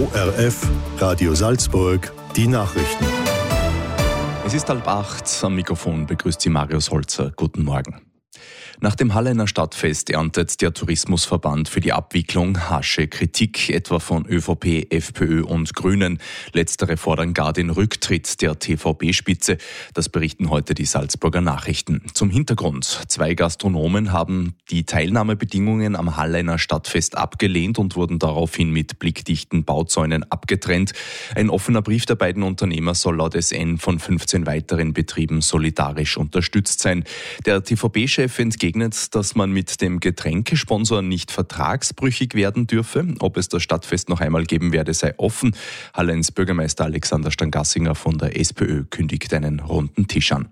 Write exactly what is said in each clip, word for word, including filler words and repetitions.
O R F, Radio Salzburg, die Nachrichten. Es ist halb acht, am Mikrofon begrüßt Sie Marius Holzer. Guten Morgen. Nach dem Halleiner Stadtfest erntet der Tourismusverband für die Abwicklung harsche Kritik, etwa von ÖVP, FPÖ und Grünen. Letztere fordern gar den Rücktritt der T V B-Spitze. Das berichten heute die Salzburger Nachrichten. Zum Hintergrund: Zwei Gastronomen haben die Teilnahmebedingungen am Halleiner Stadtfest abgelehnt und wurden daraufhin mit blickdichten Bauzäunen abgetrennt. Ein offener Brief der beiden Unternehmer soll laut S N von fünfzehn weiteren Betrieben solidarisch unterstützt sein. Der T V B-Chef entgegnet, dass man mit dem Getränkesponsor nicht vertragsbrüchig werden dürfe. Ob es das Stadtfest noch einmal geben werde, sei offen. Hallens Bürgermeister Alexander Stangassinger von der SPÖ kündigt einen runden Tisch an.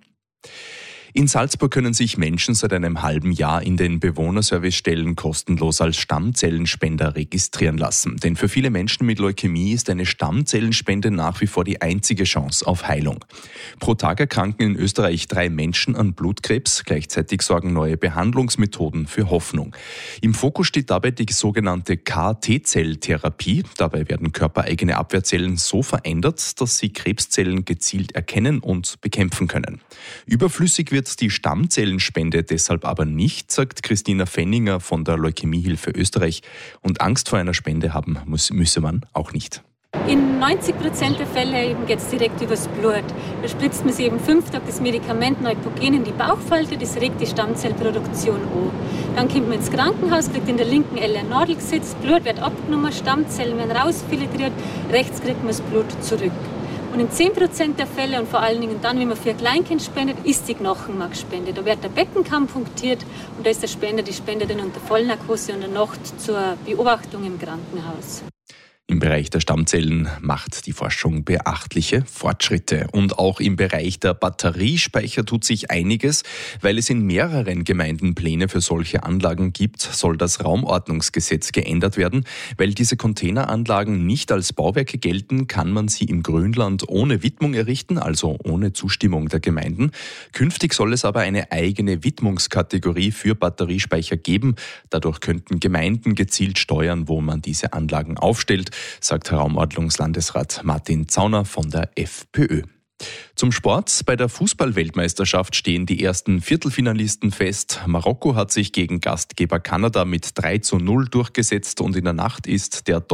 In Salzburg können sich Menschen seit einem halben Jahr in den Bewohnerservicestellen kostenlos als Stammzellenspender registrieren lassen. Denn für viele Menschen mit Leukämie ist eine Stammzellenspende nach wie vor die einzige Chance auf Heilung. Pro Tag erkranken in Österreich drei Menschen an Blutkrebs. Gleichzeitig sorgen neue Behandlungsmethoden für Hoffnung. Im Fokus steht dabei die sogenannte K T-Zelltherapie. Dabei werden körpereigene Abwehrzellen so verändert, dass sie Krebszellen gezielt erkennen und bekämpfen können. Überflüssig wird die Stammzellenspende deshalb aber nicht, sagt Christina Fenninger von der Leukämiehilfe Österreich. Und Angst vor einer Spende haben muss, müsse man auch nicht. In neunzig Prozent der Fälle geht es direkt übers Blut. Da spritzt man sich eben fünf Tage das Medikament Neupogen in die Bauchfalte, das regt die Stammzellproduktion an. Dann kommt man ins Krankenhaus, kriegt in der linken Elle eine Nadel gesetzt, Blut wird abgenommen, Stammzellen werden rausfiltriert, rechts kriegt man das Blut zurück. Und in zehn Prozent der Fälle und vor allen Dingen dann, wenn man für ein Kleinkind spendet, ist die Knochenmarkspende. Da wird der Beckenkamm punktiert und da ist der Spender, die Spenderin unter Vollnarkose und der Nacht zur Beobachtung im Krankenhaus. Im Bereich der Stammzellen macht die Forschung beachtliche Fortschritte. Und auch im Bereich der Batteriespeicher tut sich einiges. Weil es in mehreren Gemeinden Pläne für solche Anlagen gibt, soll das Raumordnungsgesetz geändert werden. Weil diese Containeranlagen nicht als Bauwerke gelten, kann man sie im Grünland ohne Widmung errichten, also ohne Zustimmung der Gemeinden. Künftig soll es aber eine eigene Widmungskategorie für Batteriespeicher geben. Dadurch könnten Gemeinden gezielt steuern, wo man diese Anlagen aufstellt, sagt Raumordnungslandesrat Martin Zauner von der FPÖ. Zum Sport. Bei der Fußball-Weltmeisterschaft stehen die ersten Viertelfinalisten fest. Marokko hat sich gegen Gastgeber Kanada mit drei zu null durchgesetzt und in der Nacht ist der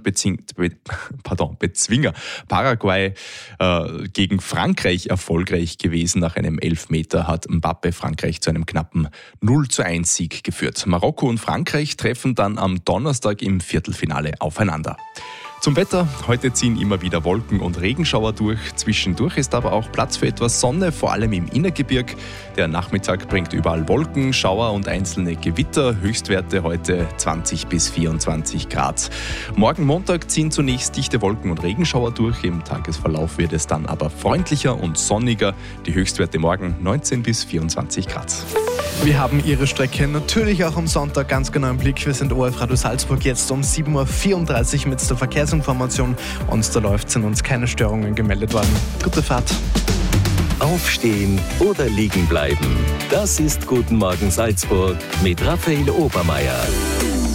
Deutschland-Bezwinger Paraguay äh, gegen Frankreich erfolgreich gewesen. Nach einem Elfmeter hat Mbappé Frankreich zu einem knappen null zu eins Sieg geführt. Marokko und Frankreich treffen dann am Donnerstag im Viertelfinale aufeinander. Zum Wetter. Heute ziehen immer wieder Wolken- und Regenschauer durch. Zwischendurch ist aber auch Platz für etwas Sonne, vor allem im Innergebirg. Der Nachmittag bringt überall Wolken, Schauer und einzelne Gewitter. Höchstwerte heute zwanzig bis vierundzwanzig Grad. Morgen Montag ziehen zunächst dichte Wolken- und Regenschauer durch. Im Tagesverlauf wird es dann aber freundlicher und sonniger. Die Höchstwerte morgen neunzehn bis vierundzwanzig Grad. Wir haben Ihre Strecke natürlich auch am Sonntag ganz genau im Blick. Wir sind O R F Radio Salzburg jetzt um sieben Uhr vierunddreißig mit der Verkehrsinformation und da läuft sind uns keine Störungen gemeldet worden. Gute Fahrt. Aufstehen oder liegen bleiben. Das ist Guten Morgen Salzburg mit Raphael Obermeier.